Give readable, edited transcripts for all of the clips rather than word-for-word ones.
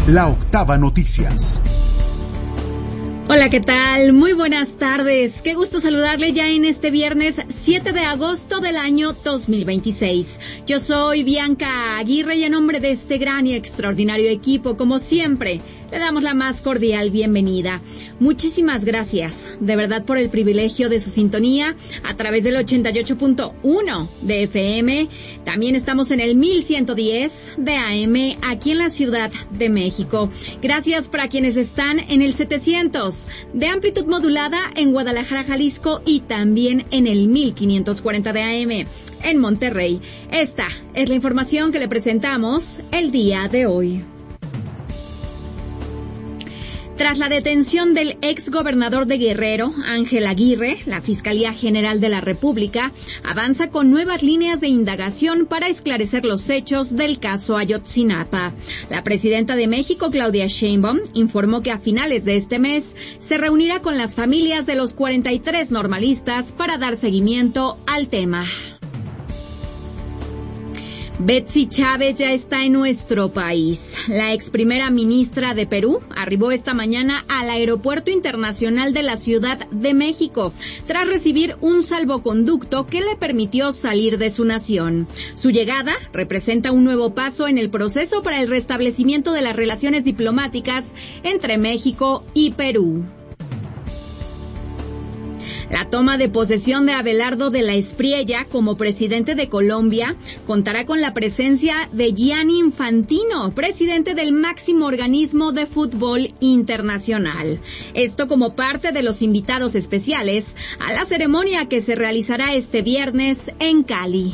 La Octava Noticias. Hola, ¿qué tal? Muy buenas tardes. Qué gusto saludarle ya en este viernes 7 de agosto del año 2026. Yo soy Bianca Aguirre y en nombre de este gran y extraordinario equipo, como siempre, le damos la más cordial bienvenida. Muchísimas gracias, de verdad, por el privilegio de su sintonía a través del 88.1 de FM. También estamos en el 1110 de AM aquí en la Ciudad de México. Gracias para quienes están en el 700 de amplitud modulada en Guadalajara, Jalisco, y también en el 1540 de AM en Monterrey. Esta es la información que le presentamos el día de hoy. Tras la detención del exgobernador de Guerrero, Ángel Aguirre, la Fiscalía General de la República avanza con nuevas líneas de indagación para esclarecer los hechos del caso Ayotzinapa. La presidenta de México, Claudia Sheinbaum, informó que a finales de este mes se reunirá con las familias de los 43 normalistas para dar seguimiento al tema. Betsy Chávez ya está en nuestro país. La ex primera ministra de Perú arribó esta mañana al Aeropuerto Internacional de la Ciudad de México, tras recibir un salvoconducto que le permitió salir de su nación. Su llegada representa un nuevo paso en el proceso para el restablecimiento de las relaciones diplomáticas entre México y Perú. La toma de posesión de Abelardo de la Espriella como presidente de Colombia contará con la presencia de Gianni Infantino, presidente del máximo organismo de fútbol internacional. Esto como parte de los invitados especiales a la ceremonia que se realizará este viernes en Cali.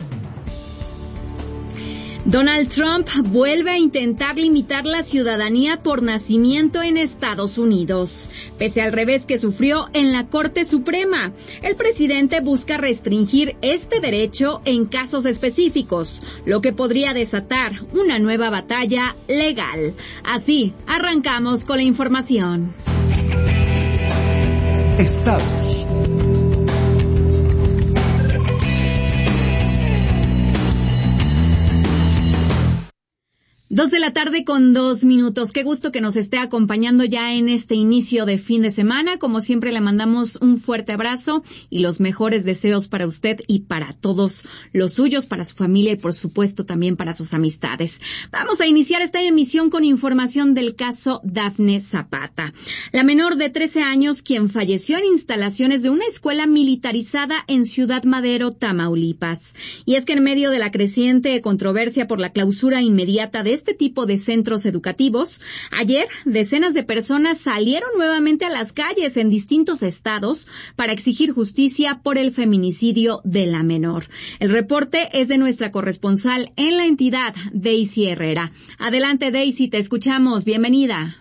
Donald Trump vuelve a intentar limitar la ciudadanía por nacimiento en Estados Unidos. Pese al revés que sufrió en la Corte Suprema, el presidente busca restringir este derecho en casos específicos, lo que podría desatar una nueva batalla legal. Así, arrancamos con la información. Estados. 2 de la tarde con 2 minutos. Qué gusto que nos esté acompañando ya en este inicio de fin de semana. Como siempre, le mandamos un fuerte abrazo y los mejores deseos para usted y para todos los suyos, para su familia y, por supuesto, también para sus amistades. Vamos a iniciar esta emisión con información del caso Dafne Zapata, la menor de 13 años quien falleció en instalaciones de una escuela militarizada en Ciudad Madero, Tamaulipas. Y es que en medio de la creciente controversia por la clausura inmediata de este tipo de centros educativos, ayer decenas de personas salieron nuevamente a las calles en distintos estados para exigir justicia por el feminicidio de la menor. El reporte es de nuestra corresponsal en la entidad, Daisy Herrera. Adelante, Daisy, te escuchamos. Bienvenida.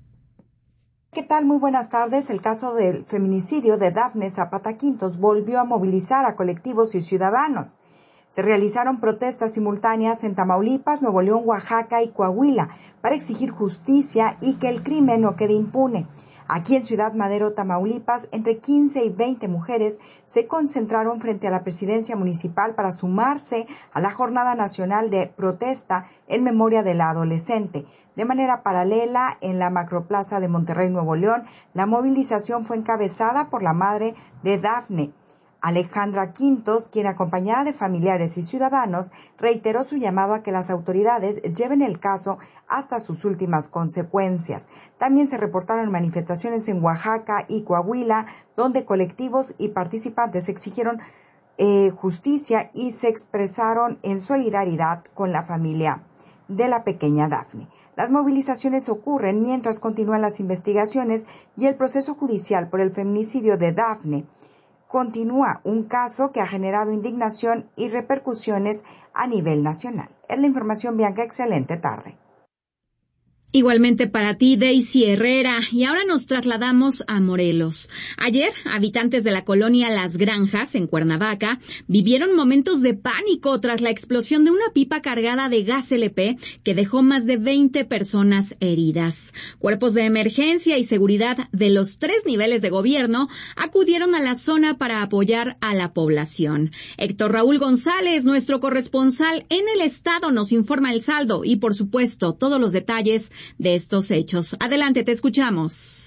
¿Qué tal? Muy buenas tardes. El caso del feminicidio de Dafne Zapata Quintos volvió a movilizar a colectivos y ciudadanos. Se realizaron protestas simultáneas en Tamaulipas, Nuevo León, Oaxaca y Coahuila para exigir justicia y que el crimen no quede impune. Aquí en Ciudad Madero, Tamaulipas, entre 15 y 20 mujeres se concentraron frente a la presidencia municipal para sumarse a la Jornada Nacional de Protesta en memoria de la adolescente. De manera paralela, en la Macroplaza de Monterrey, Nuevo León, la movilización fue encabezada por la madre de Dafne, Alejandra Quintos, quien acompañada de familiares y ciudadanos reiteró su llamado a que las autoridades lleven el caso hasta sus últimas consecuencias. También se reportaron manifestaciones en Oaxaca y Coahuila, donde colectivos y participantes exigieron justicia y se expresaron en solidaridad con la familia de la pequeña Dafne. Las movilizaciones ocurren mientras continúan las investigaciones y el proceso judicial por el feminicidio de Dafne. Continúa un caso que ha generado indignación y repercusiones a nivel nacional. Es la información, Bianca. Excelente tarde. Igualmente para ti, Daisy Herrera. Y ahora nos trasladamos a Morelos. Ayer, habitantes de la colonia Las Granjas, en Cuernavaca, vivieron momentos de pánico tras la explosión de una pipa cargada de gas LP que dejó más de 20 personas heridas. Cuerpos de emergencia y seguridad de los 3 niveles de gobierno acudieron a la zona para apoyar a la población. Héctor Raúl González, nuestro corresponsal en el estado, nos informa el saldo y, por supuesto, todos los detalles de estos hechos. Adelante, te escuchamos.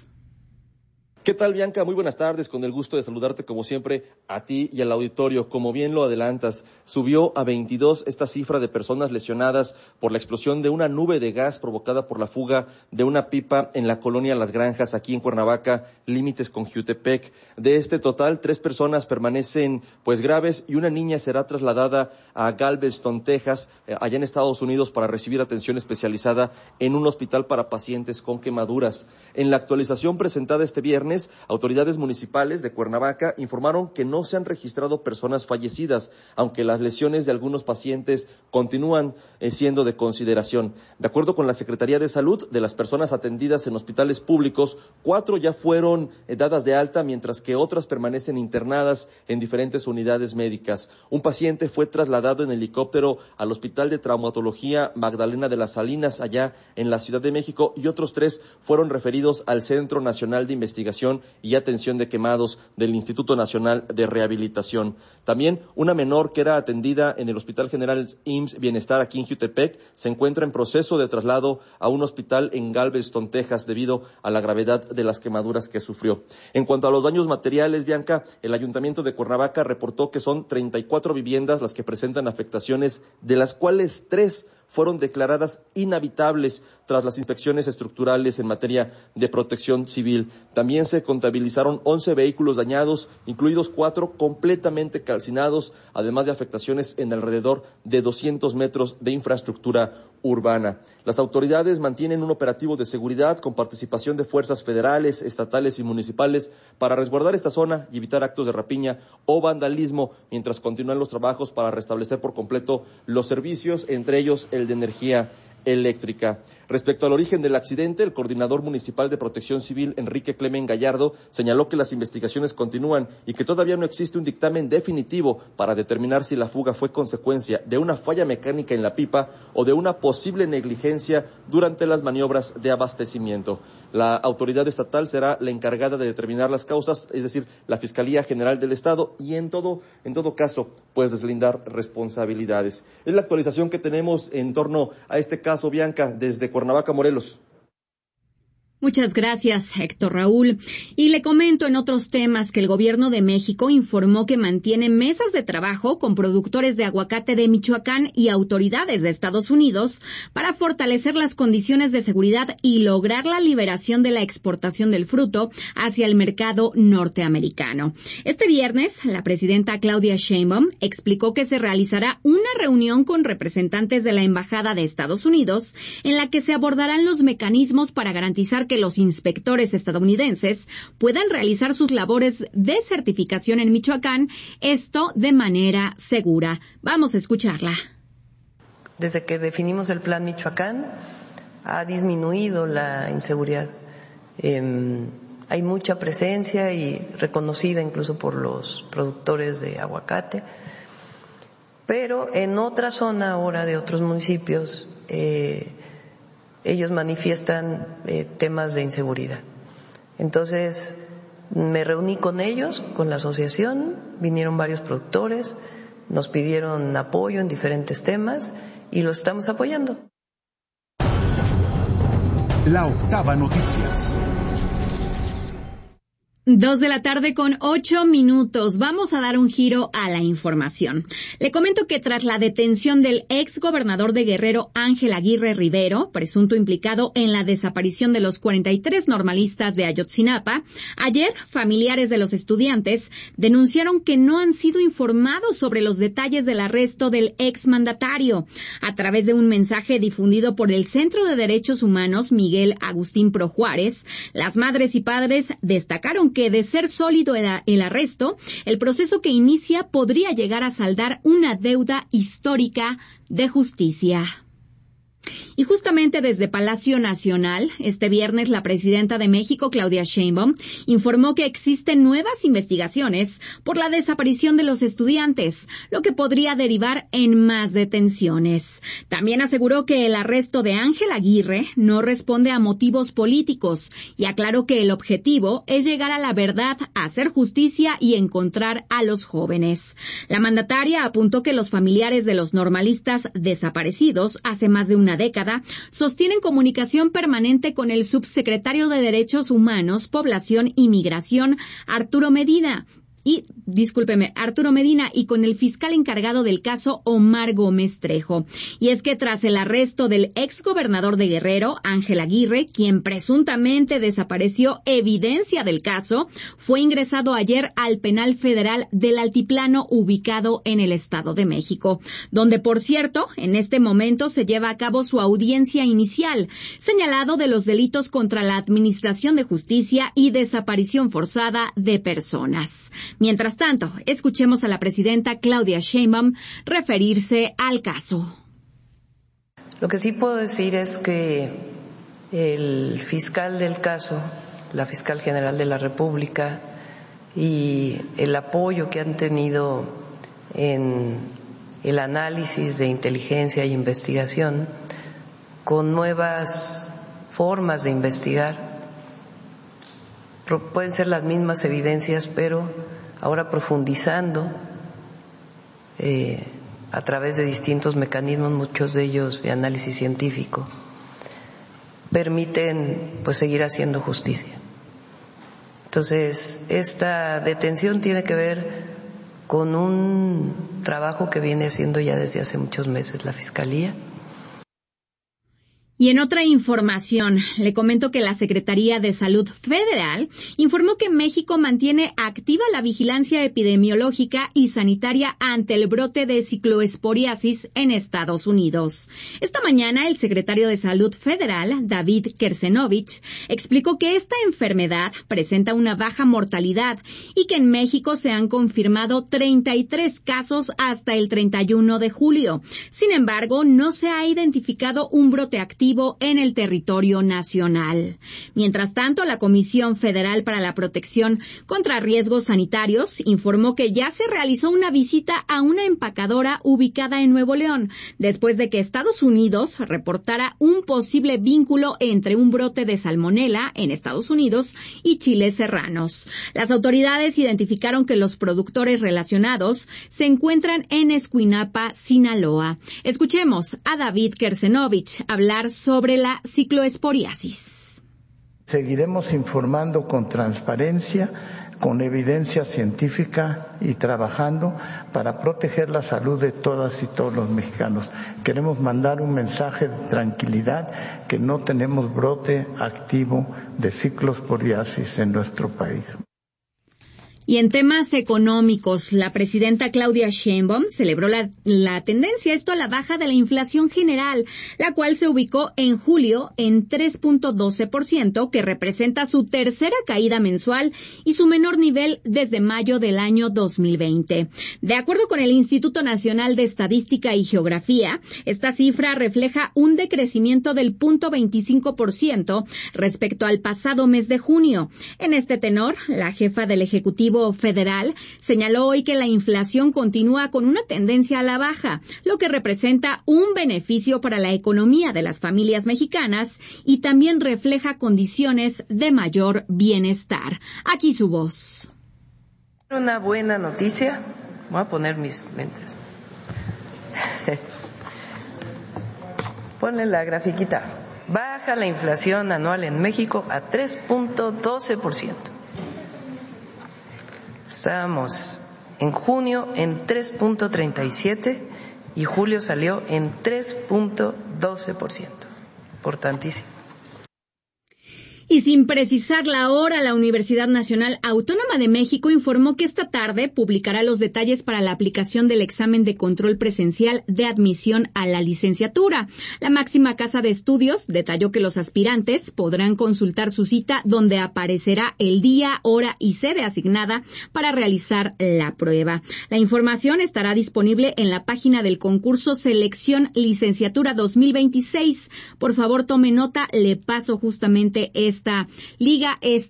¿Qué tal, Bianca? Muy buenas tardes, con el gusto de saludarte como siempre a ti y al auditorio. Como bien lo adelantas, subió a 22 esta cifra de personas lesionadas por la explosión de una nube de gas provocada por la fuga de una pipa en la colonia Las Granjas, aquí en Cuernavaca, límites con Jiutepec. De este total, 3 personas permanecen graves y una niña será trasladada a Galveston, Texas, allá en Estados Unidos, para recibir atención especializada en un hospital para pacientes con quemaduras. En la actualización presentada este viernes, autoridades municipales de Cuernavaca informaron que no se han registrado personas fallecidas, aunque las lesiones de algunos pacientes continúan siendo de consideración. De acuerdo con la Secretaría de Salud, de las personas atendidas en hospitales públicos, 4 ya fueron dadas de alta, mientras que otras permanecen internadas en diferentes unidades médicas. Un paciente fue trasladado en helicóptero al Hospital de Traumatología Magdalena de las Salinas, allá en la Ciudad de México, y otros 3 fueron referidos al Centro Nacional de Investigación y Atención de Quemados del Instituto Nacional de Rehabilitación. También una menor que era atendida en el Hospital General IMSS Bienestar aquí en Jiutepec se encuentra en proceso de traslado a un hospital en Galveston, Texas, debido a la gravedad de las quemaduras que sufrió. En cuanto a los daños materiales, Bianca, el Ayuntamiento de Cuernavaca reportó que son 34 viviendas las que presentan afectaciones, de las cuales 3 fueron declaradas inhabitables tras las inspecciones estructurales en materia de protección civil. También se contabilizaron 11 vehículos dañados, incluidos 4 completamente calcinados, además de afectaciones en alrededor de 200 metros de infraestructura urbana. Las autoridades mantienen un operativo de seguridad con participación de fuerzas federales, estatales y municipales para resguardar esta zona y evitar actos de rapiña o vandalismo, mientras continúan los trabajos para restablecer por completo los servicios, entre ellos el de energía eléctrica. Respecto al origen del accidente, el coordinador municipal de Protección Civil, Enrique Clemen Gallardo, señaló que las investigaciones continúan y que todavía no existe un dictamen definitivo para determinar si la fuga fue consecuencia de una falla mecánica en la pipa o de una posible negligencia durante las maniobras de abastecimiento. La autoridad estatal será la encargada de determinar las causas, es decir, la Fiscalía General del Estado, y en todo caso, deslindar responsabilidades. Es la actualización que tenemos en torno a este caso, Bianca, desde Cuernavaca, Morelos. Muchas gracias, Héctor Raúl. Y le comento en otros temas que el Gobierno de México informó que mantiene mesas de trabajo con productores de aguacate de Michoacán y autoridades de Estados Unidos para fortalecer las condiciones de seguridad y lograr la liberación de la exportación del fruto hacia el mercado norteamericano. Este viernes, la presidenta Claudia Sheinbaum explicó que se realizará una reunión con representantes de la Embajada de Estados Unidos en la que se abordarán los mecanismos para garantizar que los inspectores estadounidenses puedan realizar sus labores de certificación en Michoacán, esto de manera segura. Vamos a escucharla. Desde que definimos el Plan Michoacán, ha disminuido la inseguridad. Hay mucha presencia y reconocida incluso por los productores de aguacate, pero en otra zona ahora de otros municipios, ellos manifiestan temas de inseguridad. Entonces, me reuní con ellos, con la asociación, vinieron varios productores, nos pidieron apoyo en diferentes temas y los estamos apoyando. La Octava Noticias. 2:08 p.m. Vamos a dar un giro a la información. Le comento que tras la detención del ex gobernador de Guerrero, Ángel Aguirre Rivero, presunto implicado en la desaparición de los 43 normalistas de Ayotzinapa, ayer familiares de los estudiantes denunciaron que no han sido informados sobre los detalles del arresto del ex mandatario. A través de un mensaje difundido por el Centro de Derechos Humanos Miguel Agustín Pro Juárez, las madres y padres destacaron que de ser sólido el arresto, el proceso que inicia podría llegar a saldar una deuda histórica de justicia. Y justamente desde Palacio Nacional, este viernes la presidenta de México, Claudia Sheinbaum, informó que existen nuevas investigaciones por la desaparición de los estudiantes, lo que podría derivar en más detenciones. También aseguró que el arresto de Ángel Aguirre no responde a motivos políticos y aclaró que el objetivo es llegar a la verdad, hacer justicia y encontrar a los jóvenes. La mandataria apuntó que los familiares de los normalistas desaparecidos hace más de una década Estrada sostienen comunicación permanente con el subsecretario de Derechos Humanos, Población y Migración, Arturo Medina, y con el fiscal encargado del caso, Omar Gómez Trejo. Y es que tras el arresto del exgobernador de Guerrero, Ángel Aguirre, quien presuntamente desapareció evidencia del caso, fue ingresado ayer al penal federal del Altiplano ubicado en el Estado de México, donde, por cierto, en este momento se lleva a cabo su audiencia inicial, señalado de los delitos contra la administración de justicia y desaparición forzada de personas. Mientras tanto, escuchemos a la presidenta Claudia Sheinbaum referirse al caso. Lo que sí puedo decir es que el fiscal del caso, la fiscal general de la República, y el apoyo que han tenido en el análisis de inteligencia e investigación con nuevas formas de investigar, pueden ser las mismas evidencias, pero ahora profundizando a través de distintos mecanismos, muchos de ellos de análisis científico, permiten pues seguir haciendo justicia. Entonces, esta detención tiene que ver con un trabajo que viene haciendo ya desde hace muchos meses la Fiscalía. Y en otra información, le comento que la Secretaría de Salud Federal informó que México mantiene activa la vigilancia epidemiológica y sanitaria ante el brote de cicloesporiasis en Estados Unidos. Esta mañana, el secretario de Salud Federal, David Kersenovich, explicó que esta enfermedad presenta una baja mortalidad y que en México se han confirmado 33 casos hasta el 31 de julio. Sin embargo, no se ha identificado un brote activo en el territorio nacional. Mientras tanto, la Comisión Federal para la Protección contra Riesgos Sanitarios informó que ya se realizó una visita a una empacadora ubicada en Nuevo León, después de que Estados Unidos reportara un posible vínculo entre un brote de salmonela en Estados Unidos y chiles serranos. Las autoridades identificaron que los productores relacionados se encuentran en Escuinapa, Sinaloa. Escuchemos a David Kersenovich hablar sobre la cicloesporiasis. Seguiremos informando con transparencia, con evidencia científica y trabajando para proteger la salud de todas y todos los mexicanos. Queremos mandar un mensaje de tranquilidad, que no tenemos brote activo de cicloesporiasis en nuestro país. Y en temas económicos, la presidenta Claudia Sheinbaum celebró la tendencia, esto a la baja de la inflación general, la cual se ubicó en julio en 3.12%, que representa su tercera caída mensual y su menor nivel desde mayo del año 2020. De acuerdo con el Instituto Nacional de Estadística y Geografía, esta cifra refleja un decrecimiento del 0.25% respecto al pasado mes de junio. En este tenor, la jefa del Ejecutivo Federal señaló hoy que la inflación continúa con una tendencia a la baja, lo que representa un beneficio para la economía de las familias mexicanas y también refleja condiciones de mayor bienestar. Aquí su voz. Una buena noticia. Voy a poner mis lentes. Ponle la grafiquita. Baja la inflación anual en México a 3.12%. Estábamos en junio en 3.37 y julio salió en 3.12%. Importantísimo. Y sin precisar la hora, la Universidad Nacional Autónoma de México informó que esta tarde publicará los detalles para la aplicación del examen de control presencial de admisión a la licenciatura. La máxima casa de estudios detalló que los aspirantes podrán consultar su cita, donde aparecerá el día, hora y sede asignada para realizar la prueba. La información estará disponible en la página del concurso Selección Licenciatura 2026. Por favor, tome nota, le paso justamente esta liga, es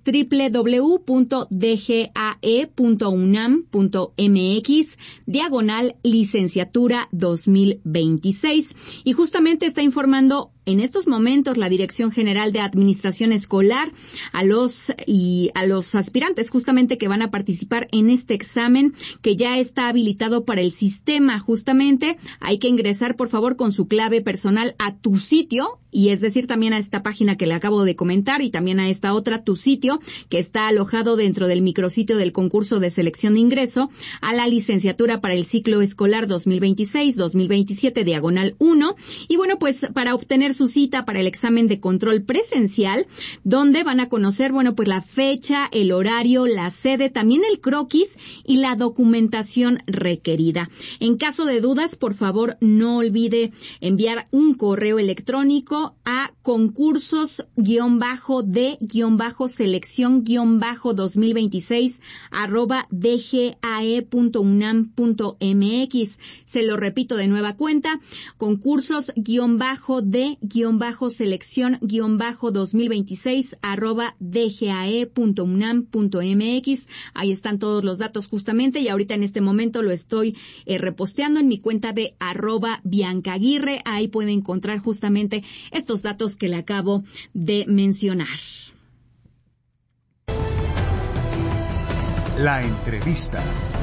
www.dgae.unam.mx/licenciatura 2026. Y justamente está informando en estos momentos la Dirección General de Administración Escolar a los aspirantes justamente que van a participar en este examen que ya está habilitado para el sistema. Justamente hay que ingresar, por favor, con su clave personal a tu sitio, y es decir, también a esta página que le acabo de comentar y también a esta otra, tu sitio, que está alojado dentro del micrositio del concurso de selección de ingreso a la licenciatura para el ciclo escolar 2026-2027, diagonal 1. Y bueno, pues para obtener su cita para el examen de control presencial, donde van a conocer, bueno, pues la fecha, el horario, la sede, también el croquis y la documentación requerida. En caso de dudas, por favor, no olvide enviar un correo electrónico a concursos-de-selección-2026@dgae.unam.mx. Se lo repito de nueva cuenta, concursos-de-selección-2026@dgae.unam.mx. Ahí están todos los datos justamente, y ahorita en este momento lo estoy reposteando en mi cuenta de @Bianca Aguirre. Ahí puede encontrar justamente estos datos que le acabo de mencionar. La entrevista.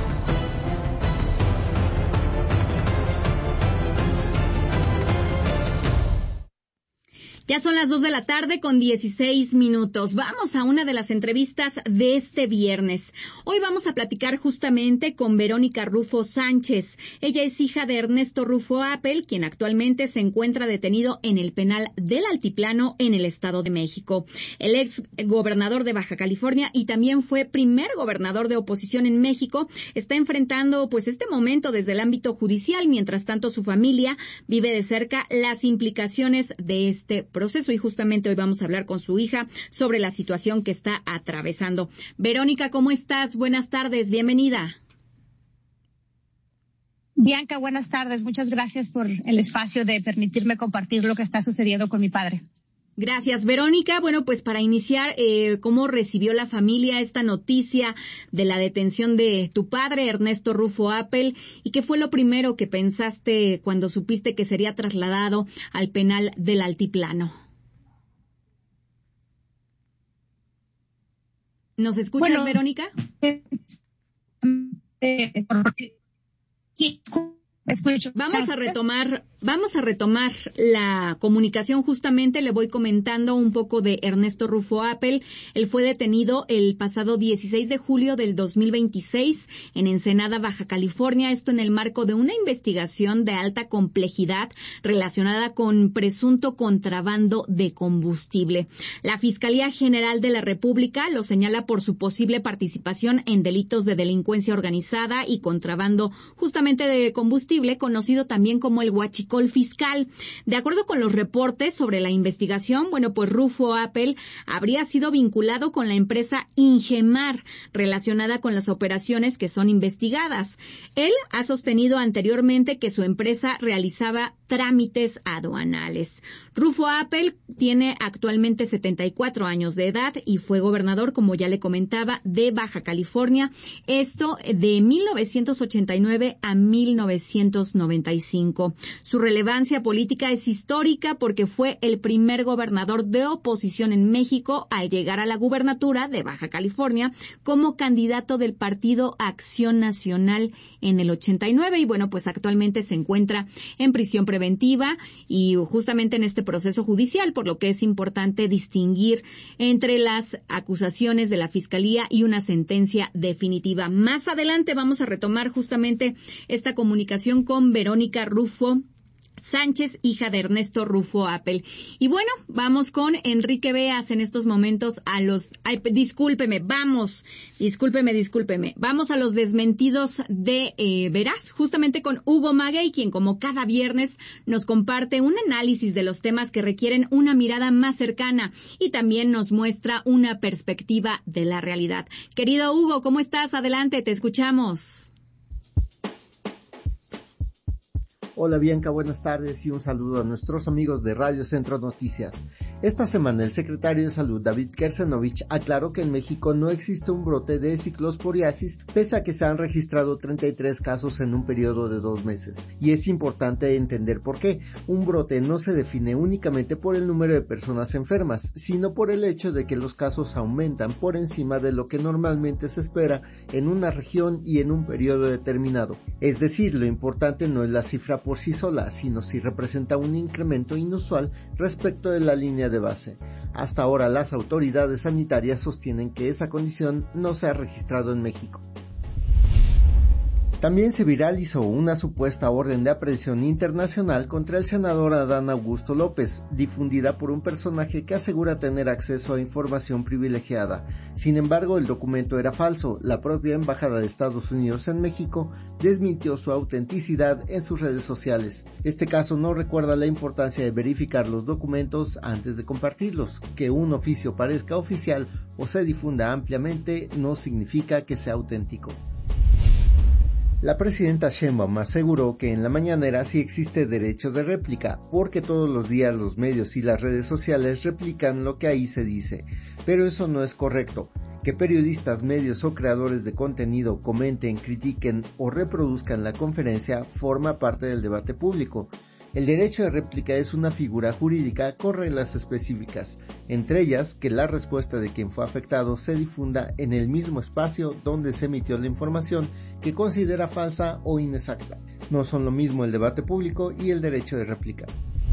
Ya son las 2 de la tarde con 16 minutos. Vamos a una de las entrevistas de este viernes. Hoy vamos a platicar justamente con Verónica Rufo Sánchez. Ella es hija de Ernesto Rufo Appel, quien actualmente se encuentra detenido en el penal del Altiplano en el Estado de México. El ex gobernador de Baja California y también fue primer gobernador de oposición en México está enfrentando pues este momento desde el ámbito judicial. Mientras tanto, su familia vive de cerca las implicaciones de este proceso, y justamente hoy vamos a hablar con su hija sobre la situación que está atravesando. Verónica, ¿cómo estás? Buenas tardes, bienvenida. Bianca, buenas tardes. Muchas gracias por el espacio de permitirme compartir lo que está sucediendo con mi padre. Gracias, Verónica. Bueno, pues para iniciar, ¿cómo recibió la familia esta noticia de la detención de tu padre, Ernesto Rufo Appel? ¿Y qué fue lo primero que pensaste cuando supiste que sería trasladado al penal del Altiplano? ¿Nos escuchas, Verónica? Sí. Escucho. Vamos a retomar la comunicación. Justamente le voy comentando un poco de Ernesto Rufo Appel. Él fue detenido el pasado 16 de julio del 2026 en Ensenada, Baja California. Esto en el marco de una investigación de alta complejidad relacionada con presunto contrabando de combustible. La Fiscalía General de la República lo señala por su posible participación en delitos de delincuencia organizada y contrabando justamente de combustible, conocido también como el huachicol fiscal. De acuerdo con los reportes sobre la investigación, bueno, pues Rufo Appel habría sido vinculado con la empresa Ingemar, relacionada con las operaciones que son investigadas. Él ha sostenido anteriormente que su empresa realizaba trámites aduanales. Rufo Appel tiene actualmente 74 años de edad y fue gobernador, como ya le comentaba, de Baja California. Esto de 1989 a 1995. Su relevancia política es histórica porque fue el primer gobernador de oposición en México al llegar a la gubernatura de Baja California como candidato del Partido Acción Nacional en el 89. Y bueno, pues actualmente se encuentra en prisión preventiva y justamente en este proceso judicial, por lo que es importante distinguir entre las acusaciones de la Fiscalía y una sentencia definitiva. Más adelante vamos a retomar justamente esta comunicación con Verónica Rufo Sánchez, hija de Ernesto Rufo Appel. Y bueno, vamos con Enrique Beas en estos momentos a los... Discúlpeme. Vamos a los desmentidos de Veraz, justamente con Hugo Maguey, quien como cada viernes nos comparte un análisis de los temas que requieren una mirada más cercana y también nos muestra una perspectiva de la realidad. Querido Hugo, ¿cómo estás? Adelante, te escuchamos. Hola Bianca, buenas tardes y un saludo a nuestros amigos de Radio Centro Noticias. Esta semana el secretario de Salud David Kersenovich aclaró que en México no existe un brote de ciclosporiasis, pese a que se han registrado 33 casos en un periodo de 2 meses. Y es importante entender por qué. Un brote no se define únicamente por el número de personas enfermas, sino por el hecho de que los casos aumentan por encima de lo que normalmente se espera en una región y en un periodo determinado. Es decir, lo importante no es la cifra por sí sola, sino si representa un incremento inusual respecto de la línea de base. Hasta ahora las autoridades sanitarias sostienen que esa condición no se ha registrado en México. También se viralizó una supuesta orden de aprehensión internacional contra el senador Adán Augusto López, difundida por un personaje que asegura tener acceso a información privilegiada. Sin embargo, el documento era falso. La propia Embajada de Estados Unidos en México desmintió su autenticidad en sus redes sociales. Este caso no recuerda la importancia de verificar los documentos antes de compartirlos. Que un oficio parezca oficial o se difunda ampliamente no significa que sea auténtico. La presidenta Sheinbaum aseguró que en la mañanera sí existe derecho de réplica, porque todos los días los medios y las redes sociales replican lo que ahí se dice, pero eso no es correcto. Que periodistas, medios o creadores de contenido comenten, critiquen o reproduzcan la conferencia forma parte del debate público. El derecho de réplica es una figura jurídica con reglas específicas, entre ellas que la respuesta de quien fue afectado se difunda en el mismo espacio donde se emitió la información que considera falsa o inexacta. No son lo mismo el debate público y el derecho de réplica.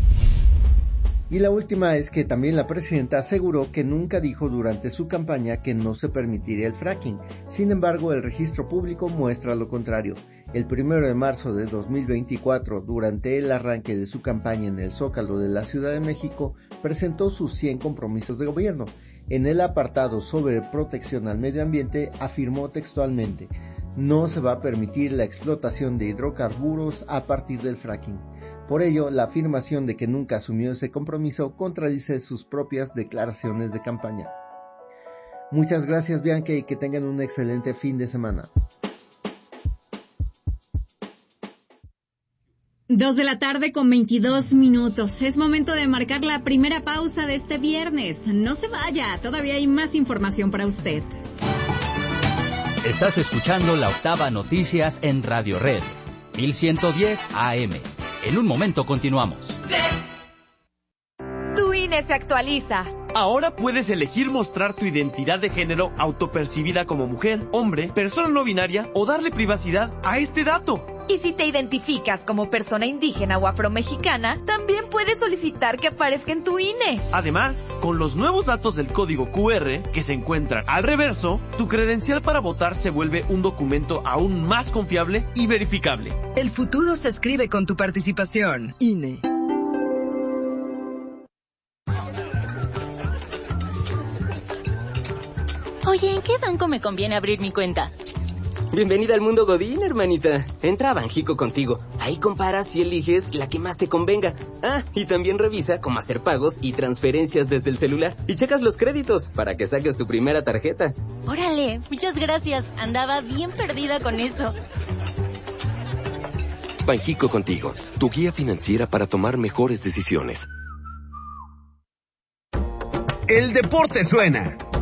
Y la última es que también la presidenta aseguró que nunca dijo durante su campaña que no se permitiría el fracking. Sin embargo, el registro público muestra lo contrario. El 1 de marzo de 2024, durante el arranque de su campaña en el Zócalo de la Ciudad de México, presentó sus 100 compromisos de gobierno. En el apartado sobre protección al medio ambiente, afirmó textualmente: no se va a permitir la explotación de hidrocarburos a partir del fracking. Por ello, la afirmación de que nunca asumió ese compromiso contradice sus propias declaraciones de campaña. Muchas gracias, Bianca, y que tengan un excelente fin de semana. 2:22 p.m. Es momento de marcar la primera pausa de este viernes. No se vaya, todavía hay más información para usted. Estás escuchando La Octava Noticias en Radio Red, 1110 AM. En un momento continuamos. Tu INE se actualiza. Ahora puedes elegir mostrar tu identidad de género autopercibida como mujer, hombre, persona no binaria o darle privacidad a este dato. Y si te identificas como persona indígena o afromexicana, también puedes solicitar que aparezca en tu INE. Además, con los nuevos datos del código QR que se encuentran al reverso, tu credencial para votar se vuelve un documento aún más confiable y verificable. El futuro se escribe con tu participación. INE. Oye, ¿en qué banco me conviene abrir mi cuenta? Bienvenida al mundo Godín, hermanita. Entra a Banjico Contigo. Ahí comparas y eliges la que más te convenga. Ah, y también revisa cómo hacer pagos y transferencias desde el celular. Y checas los créditos para que saques tu primera tarjeta. Órale, muchas gracias. Andaba bien perdida con eso. Banjico Contigo, tu guía financiera para tomar mejores decisiones. El deporte suena.